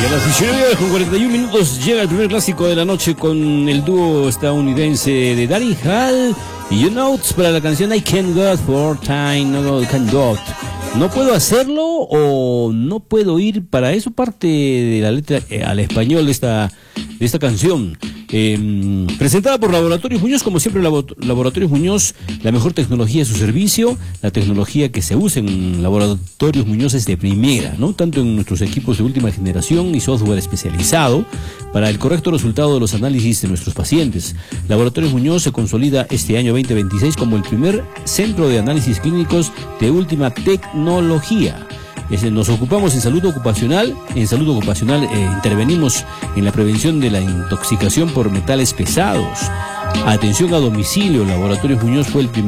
A las 19:41 llega el primer clásico de la noche con el dúo estadounidense de Daddy Hall y You Notes para la canción I Can't Go for Time, no Can't Go. No puedo hacerlo o no puedo ir, para eso parte de la letra al español de esta canción. Presentada por Laboratorios Muñoz, como siempre Laboratorios Muñoz, la mejor tecnología a su servicio. La tecnología que se usa en Laboratorios Muñoz es de primera, ¿no? Tanto en nuestros equipos de última generación y software especializado para el correcto resultado de los análisis de nuestros pacientes. Laboratorios Muñoz se consolida este año 2026 como el primer centro de análisis clínicos de última tecnología. Nos ocupamos en salud ocupacional. En salud ocupacional intervenimos en la prevención de la intoxicación por metales pesados. Atención a domicilio. Laboratorios Muñoz fue el primer